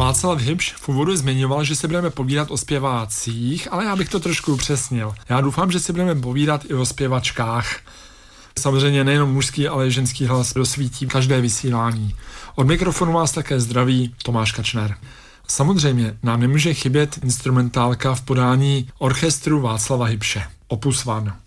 Václav Hybš v úvodu zmiňoval, že se budeme povídat o zpěvácích, ale já bych to trošku upřesnil. Já doufám, že si budeme povídat i o zpěvačkách. Samozřejmě nejenom mužský, ale i ženský hlas dosvítí každé vysílání. Od mikrofonu vás také zdraví Tomáš Kačner. Samozřejmě nám nemůže chybět instrumentálka v podání orchestru Václava Hybše. Opus One.